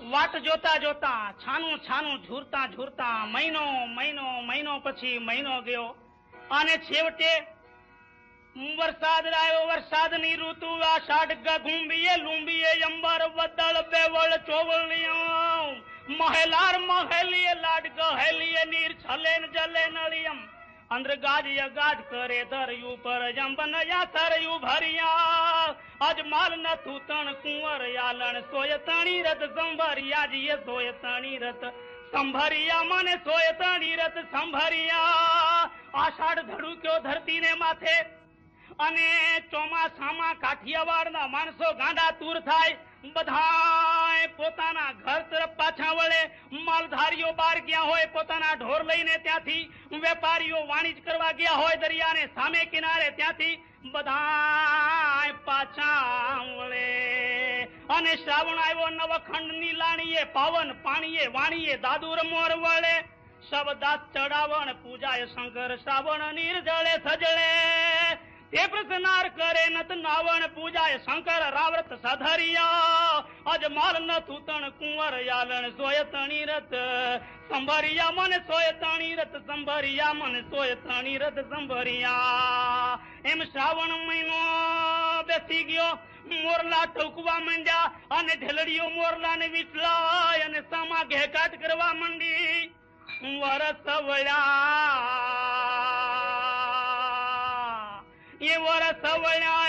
વાટ જોતા જોતા છાનું છાનું ઝૂરતા ઝૂરતા મહિનો પછી મહિનો ગયો અને છેવટે વરસાદ આવ્યો. વરસાદની ઋતુ આષાઢ ઘૂંબીએ લૂંબીએ અંબર બદળ બેવળ ચોવળિયો મહેલાર મહેલીએ લાડ ગહેલીએ નીર છલે જલે નળિયમ અંદ્ર ગાજ ગાજ કરે ધરયું પર જંબનયા સરયું ભરિયા અજમાલ ન તૂતણ કુંવર યાલણ સોય તણી રથ સંભરિયા જીએ સોય તણી રથ સંભરિયા મને સોય તણી રથ સંભરિયા. આષાઢ ધડુક્યો ધરતી ને માથે અને ચોમાસામાં કાઠિયાવાડના માણસો ગાંડા તૂર થાય. બધા પોતાના ઘર તરફ પાછા વળે. માલધારીઓ બહાર ગયા હોય પોતાના ઢોર લઈને ત્યાંથી, વેપારીઓ વાણિજ કરવા ગયા હોય દરિયાને સામે કિનારે ત્યાંથી બધા પાછા વળે. અને શ્રાવણ આવ્યો નવખંડની લાણીએ પાવન પાણીએ વાણીએ દાદુર મોર વળે. શબદાસ ચડાવણ પૂજાય શંકર શ્રાવણ નિર્જળે સજળે તે પ્રસનાર કરે નત નાવણ પૂજાય શંકર રાવ્રત સાધરિયા અજમાલ ન તૂતણ કુંવર યાલણ સોય તણી રથ સંભરિયા મને સોય તણી રથ સંભરિયા મને સોય તણી રથ સંભરિયા. એમ શ્રાવણ મહિનો બેસી ગયો. મોરલા ટોકવા માંડ્યા અને ઢેલડીઓ મોરલા ને વિસલાય અને સામા ઘેકાટ કરવા માંડી. વરસ વળ્યા એ વરસ વળ્યા